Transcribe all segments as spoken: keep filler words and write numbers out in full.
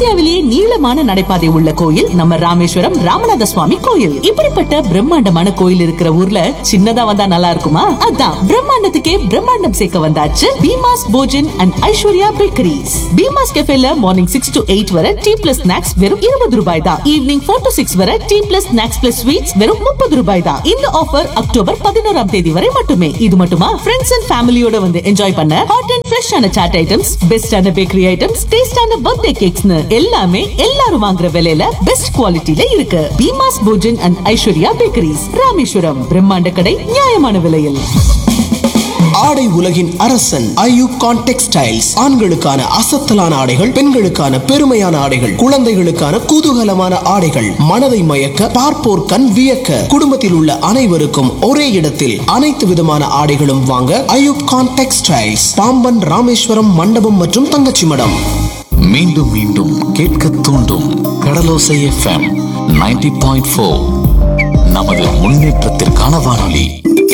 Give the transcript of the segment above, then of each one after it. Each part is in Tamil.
ஆசியாவிலேயே நீளமான நடைபாதை உள்ள கோயில் நம்ம ராமேஸ்வரம் ராமநாத சுவாமி கோயில். இப்படிப்பட்ட பிரம்மாண்டமான கோயில் இருக்கிற ஊர்ல சின்னதா வந்தா நல்லா இருக்குமா? அதான் பிரம்மாண்டத்துக்கே பிரம்மாண்டம் சேர்க்க வந்தாச்சு Bheema's Bhojan and Aishwarya bakeries. Bheema's கெஃபேல morning six to eight வரை டீ பிளஸ் ஸ்நாக்ஸ் வெறும் இருபது ரூபாய் தான். ஈவினிங் ஃபோர் டு சிக்ஸ் வரை tea plus snacks plus sweets வெறும் முப்பது ரூபாய் தான். இந்த ஆஃபர் அக்டோபர் பதினோராம் தேதி வரை மட்டுமே. இது மட்டுமா, ஃப்ரெண்ட்ஸ் அண்ட் ஃபேமிலியோட வந்து என்ஜாய் பண்ண ஹாட் அண்ட் ஃப்ரெஷ்ஷான சாட் ஐட்டம்ஸ், பெஸ்டான பேக்கரி ஐட்டம்ஸ், டேஸ்டான பர்த்டே கேக்ஸ்னு எல்லாமே எல்லாரும் வாங்குற விலையில பெஸ்ட் குவாலிட்டில இருக்கு. Bheema's Bhojan and Aishwarya bakeries, Rameswaram. பிரம்மாண்ட கடை, நியாயமான விலையில். ஆடை உலகின் அரசன் ஐயூகான் டெக்ஸ்டைல்ஸ். ஆண்களுக்கான அசத்தலான ஆடைகள், பெண்களுக்கான பெருமையான ஆடைகள், குழந்தைகளுக்கான குதூகலமான ஆடைகள், மனதை மயக்க பார்ப்போர் கண் வியக்க, குடும்பத்தில் உள்ள அனைவருக்கும் ஒரே இடத்தில் அனைத்து விதமான ஆடைகளும் வாங்க ஐயூகான் டெக்ஸ்டைல்ஸ், பாம்பன், ராமேஸ்வரம், மண்டபம் மற்றும் தங்கச்சி மடம். மீண்டும் மீண்டும் கேட்க தூண்டும் கடலோசை எஃப்எம் நைன்டி பாயிண்ட் ஃபோர். நமது முன்னேற்றத்திற்கான வானொலி.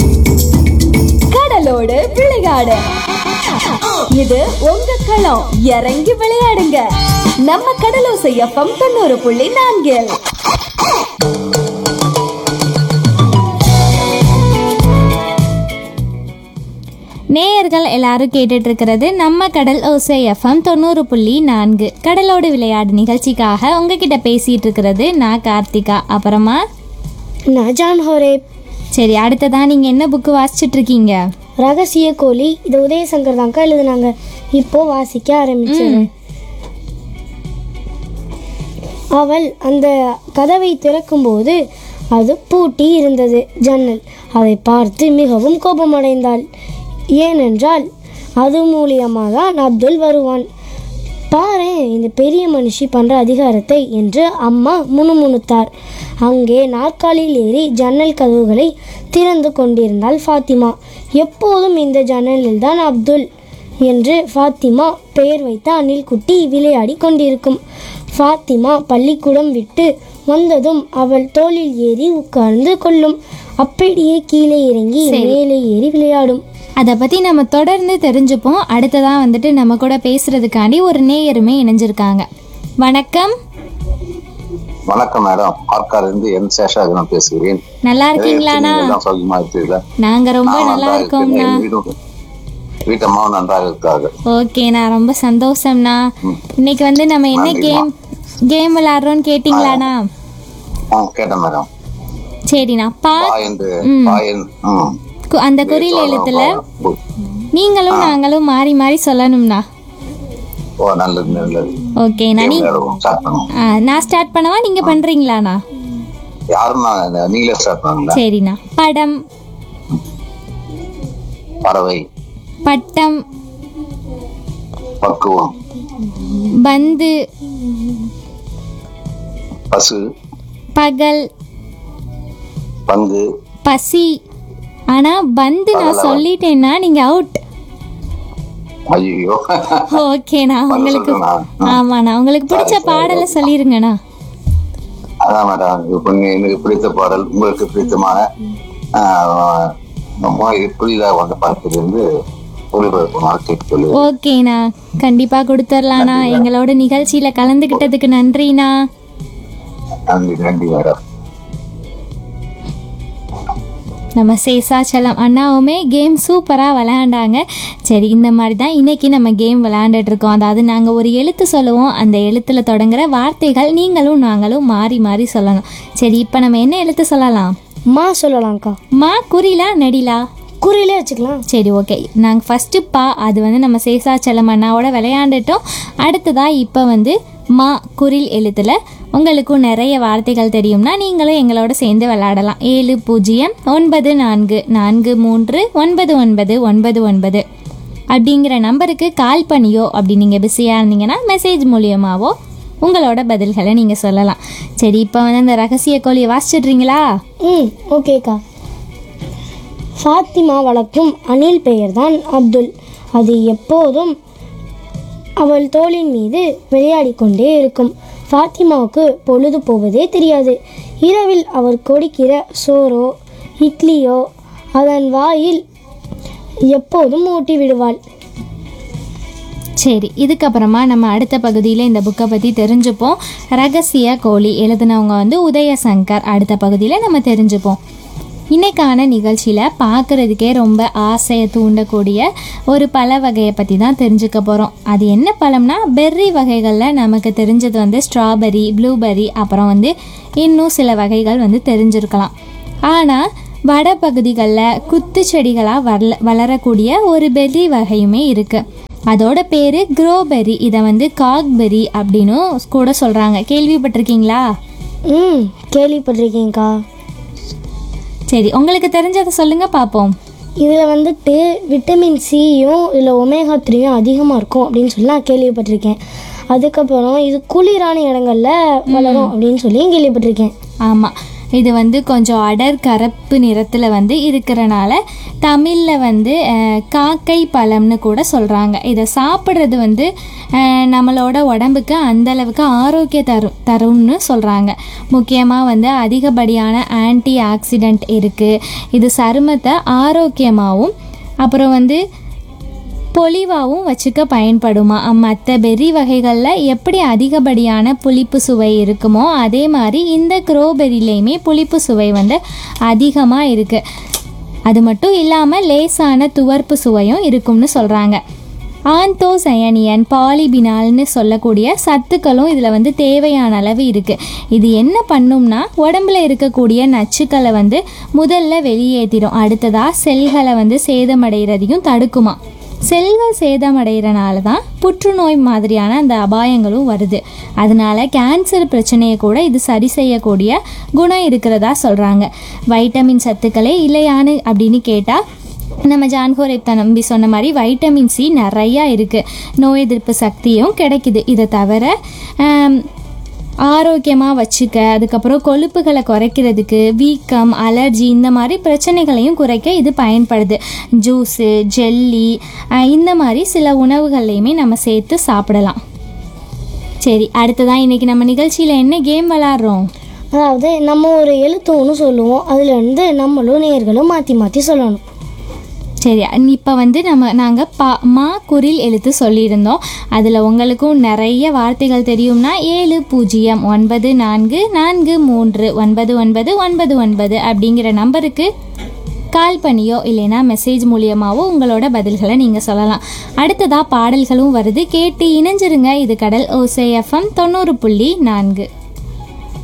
கடலோடு விளையாடு, இது உங்க களம். இறங்கி விளையாடுங்க. நம்ம கடலோசை எஃப்எம் தொண்ணூறு புள்ளி நான்கில். நேயர்கள் எல்லாரும் கேட்டுட்டு இருக்கிறது நம்ம கடல் ஓசை எஃப்எம் தொண்ணூறு புள்ளி நான்கு கடலோடு விளையாடு நிகழ்ச்சிக்காக உங்ககிட்ட பேசிட்டு இருக்கிறது நான் கார்த்திகா. அப்புறமா நான் ஜான் ஹோரேப். சரி, அடுத்ததான் நீங்க என்ன புக்கு வாசிச்சுட்டு இருக்கீங்க? ரகசிய கோழி. இது உதயசங்கர் தாங்க எழுதுனாங்க. இப்போ வாசிக்க ஆரம்பிச்சேன். அவள் அந்த கதவை திறக்கும்போது அது பூட்டி இருந்தது ஜன்னல். அதை பார்த்து மிகவும் கோபமடைந்தாள். ஏனென்றால் அது மூலியமாக தான் அப்துல் வருவான். பாரு இந்த பெரிய மனுஷி பண்ணுற அதிகாரத்தை என்று அம்மா முணுமுணுத்தார். அங்கே நாற்காலியில் ஏறி ஜன்னல் கதவுகளை திறந்து கொண்டிருந்தாள் ஃபாத்திமா. எப்போதும் இந்த ஜன்னலில் தான் அப்துல் என்று ஃபாத்திமா பெயர் வைத்த அணில் குட்டி விளையாடி கொண்டிருக்கும். ஃபாத்திமா பள்ளிக்கூடம் விட்டு வந்ததும் அவள் தோளில் ஏறி உட்கார்ந்து கொள்ளும். அப்படியே கீழே இறங்கி மேலே ஏறி விளையாடும். அதை பற்றி நம்ம தொடர்ந்து தெரிஞ்சுப்போம். அடுத்ததான் வந்துட்டு நம்ம கூட பேசுறதுக்காண்டி ஒரு நேயருமே இணைஞ்சிருக்காங்க. வணக்கம். வணக்கம் மேடம், ஆர்கார் இருந்து என் சேஷாஜன் பேசுகிறேன். நல்லா இருக்கீங்களாண்ணா? நாங்க ரொம்ப நல்லா இருக்கோம்ண்ணா. வீட்டம்மாவும் நன்றாக இருக்காங்க. ஓகேண்ணா, ரொம்ப சந்தோஷம்ண்ணா. இன்னைக்கு வந்து நம்ம என்ன கேம் கேம் விளையாடுறோம்னு கேட்டீங்களாண்ணா? கேட்டேன் மேடம். சரிண்ணா. பா அந்த குறில் எழுத்துல நீங்களும் நாங்களும் மாறி மாறி சொல்லணும்ண்ணா. ஓகேண்ணா. நான் ஸ்டார்ட் பண்ணவா, நீங்க பண்றீங்களாண்ணா? சரிண்ணா. படம், பறவை, பட்டம், பக்குவம், பந்து, பசு, பகல், பந்து, பசி. ஆனா பந்து நான் சொல்லிட்டேன்னா நீங்க அவுட். ஐயோ. ஓகேண்ணா. உங்களுக்கு ஆமாண்ணா, உங்களுக்கு பிடிச்ச பாடலை சொல்லிருங்கண்ணா. அதான் மேடம், எனக்கு பிடித்த பாடல் உங்களுக்கு பிடித்தமான புதிதாக வந்த படத்திலிருந்து ஒளிபரப்பு. ஓகேண்ணா, கண்டிப்பா கொடுத்துடலாண்ணா. எங்களோட நிகழ்ச்சியில கலந்துகிட்டதுக்கு நன்றிண்ணா. நன்றி நன்றி மேடம். நம்ம சேஷாச்சலம் அண்ணாவுமே கேம் சூப்பராக விளையாண்டாங்க. சரி, இந்த மாதிரி தான் இன்றைக்கி நம்ம கேம் விளையாண்டுட்டு இருக்கோம். அதாவது நாங்கள் ஒரு எழுத்து சொல்லுவோம், அந்த எழுத்தில் தொடங்குற வார்த்தைகள் நீங்களும் நாங்களும் மாறி மாறி சொல்லணும். சரி, இப்போ நம்ம என்ன எழுத்து சொல்லலாம்? மா சொல்லலாம்க்கா. மா குறிலா நெடிலா? குறிலே வச்சுக்கலாம். சரி, ஓகே. நாங்கள் ஃபஸ்ட்டு பா, அது வந்து நம்ம சேஷாச்சலம் அண்ணாவோட விளையாண்டுட்டோம். அடுத்ததாக இப்போ வந்து மா குரில் எழுத்தில் உங்களுக்கும் நிறைய வார்த்தைகள் தெரியும்னா நீங்களும் எங்களோட சேர்ந்து விளையாடலாம். ஏழு பூஜ்ஜியம் ஒன்பது நான்கு நான்கு மூன்று ஒன்பது ஒன்பது ஒன்பது ஒன்பது அப்படிங்கிற நம்பருக்கு கால் பண்ணியோ, அப்படி நீங்கள் பிஸியாக இருந்தீங்கன்னா மெசேஜ் மூலியமாகவோ உங்களோட பதில்களை நீங்கள் சொல்லலாம். சரி, இப்போ வந்து அந்த ரகசிய கோழியை வாசிச்சிட்றீங்களா? ம், ஓகேக்கா. ஃபாத்திமா வளர்க்கும் அணில் பெயர் தான் அப்துல். அது எப்போதும் அவள் தோளின் மீது விளையாடி கொண்டே இருக்கும். ஃபாத்திமாவுக்கு பொழுது போவதே தெரியாது. இரவில் அவர் கொடுக்கிற சோறோ இட்லியோ அதன் வாயில் எப்போதும் ஊட்டி விடுவாள். சரி, இதுக்கப்புறமா நம்ம அடுத்த பகுதியில் இந்த புக்கை பற்றி தெரிஞ்சுப்போம். ரகசிய கோழி எழுதினவங்க வந்து உதயசங்கர். அடுத்த பகுதியில் நம்ம தெரிஞ்சுப்போம். இன்றைக்கான நிகழ்ச்சியில் பார்க்குறதுக்கே ரொம்ப ஆசையை தூண்டக்கூடிய ஒரு பழ வகையை பற்றி தான் தெரிஞ்சுக்க போகிறோம். அது என்ன பழம்னா, பெர்ரி வகைகளில் நமக்கு தெரிஞ்சது வந்து ஸ்ட்ராபெரி, ப்ளூபெர்ரி, அப்புறம் வந்து இன்னும் சில வகைகள் வந்து தெரிஞ்சிருக்கலாம். ஆனால் வட பகுதிகளில் குத்து செடிகளாக வள வளரக்கூடிய ஒரு பெர்ரி வகையுமே இருக்குது. அதோட பேர் க்ரோபெர்ரி. இதை வந்து காக்பெர்ரி அப்படின்னு கூட சொல்கிறாங்க. கேள்விப்பட்டிருக்கீங்களா? ம் கேள்விப்பட்டிருக்கேங்க்கா. சரி, உங்களுக்கு தெரிஞ்சதை சொல்லுங்கள் பார்ப்போம். இதில் வந்துட்டு விட்டமின் சியும் இல்லை ஒமேகா த்ரீயும் அதிகமாக இருக்கும் அப்படின்னு சொல்லி நான் கேள்விப்பட்டிருக்கேன். அதுக்கப்புறம் இது குளிரான இடங்களில் வளரும் அப்படின்னு சொல்லி கேள்விப்பட்டிருக்கேன். ஆமாம், இது வந்து கொஞ்சம் அடர் கருப்பு நிறத்தில் வந்து இருக்கிறனால தமிழில் வந்து காக்கை பழம்னு கூட சொல்கிறாங்க. இதை சாப்பிட்றது வந்து நம்மளோட உடம்புக்கு அந்தளவுக்கு ஆரோக்கிய தரும் தரும்னு சொல்கிறாங்க. முக்கியமாக வந்து அதிகப்படியான ஆன்டி ஆக்சிடென்ட் இருக்குது. இது சருமத்தை ஆரோக்கியமாகவும் அப்புறம் வந்து பொலிவாகவும் வச்சுக்க பயன்படுமா. மற்ற பெர்ரி வகைகளில் எப்படி அதிகப்படியான புளிப்பு சுவை இருக்குமோ அதே மாதிரி இந்த க்ரோபெர்ரிலையுமே புளிப்பு சுவை வந்து அதிகமாக இருக்குது. அது மட்டும் இல்லாமல் லேசான துவர்ப்பு சுவையும் இருக்கும்னு சொல்கிறாங்க. ஆந்தோசயனியன், பாலிபினால்னு சொல்லக்கூடிய சத்துக்களும் இதில் வந்து தேவையான அளவு இருக்குது. இது என்ன பண்ணும்னா, உடம்புல இருக்கக்கூடிய நச்சுக்களை வந்து முதல்ல வெளியேற்றிடும். அடுத்ததாக செல்களை வந்து சேதமடைகிறதையும் தடுக்குமா. செல்கள் சேதமடைகிறனால தான் புற்றுநோய் மாதிரியான அந்த அபாயங்களும் வருது. அதனால கேன்சர் பிரச்சனையை கூட இது சரி செய்யக்கூடிய குணம் இருக்கிறதா சொல்கிறாங்க. வைட்டமின் சத்துக்களே இல்லையான்னு அப்படின்னு கேட்டால், நம்ம ஜான்கோரேப் நம்பி சொன்ன மாதிரி வைட்டமின் சி நிறையா இருக்குது. நோய் எதிர்ப்பு சக்தியும் கிடைக்குது. இதை தவிர ஆரோக்கியமாக வச்சுக்க, அதுக்கப்புறம் கொழுப்புகளை குறைக்கிறதுக்கு, வீக்கம், அலர்ஜி இந்த மாதிரி பிரச்சனைகளையும் குறைக்க இது பயன்படுது. ஜூஸு, ஜெல்லி இந்த மாதிரி சில உணவுகள்லையுமே நம்ம சேர்த்து சாப்பிடலாம். சரி, அடுத்ததான் இன்றைக்கி நம்ம நிகழ்ச்சியில் என்ன கேம் விளாட்றோம்? அதாவது நம்ம ஒரு எழுத்து ஒன்று சொல்லுவோம், அதுலேருந்து நம்மளும் நேர்களும் மாற்றி மாற்றி சொல்லணும். சரி, இப்போ வந்து நம்ம நாங்கள் பா மா குரில் எழுத்து சொல்லியிருந்தோம். அதில் உங்களுக்கும் நிறைய வார்த்தைகள் தெரியும்னா ஏழு பூஜ்ஜியம் ஒன்பது நான்கு நான்கு மூன்று ஒன்பது ஒன்பது ஒன்பது ஒன்பது அப்படிங்கிற நம்பருக்கு கால் பண்ணியோ இல்லைன்னா மெசேஜ் மூலியமாகவோ உங்களோட பதில்களை நீங்கள் சொல்லலாம். அடுத்ததாக பாடல்களும் வருது, கேட்டு இணைஞ்சிருங்க. இது கடல் ஓசை எஃப்எம் தொண்ணூறு புள்ளி நான்கு.